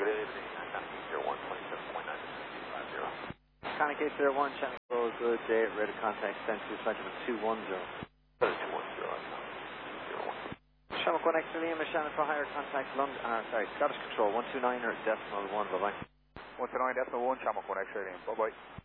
good evening. Connect 27.9 Connect 801, channel control, good day, ready to contact Century Flight number 210. 210. Channel Connect to Liam, channel for higher contact London, Scottish Control, 129 or decimal 1, bye-bye. 129.1, channel Connect, bye-bye.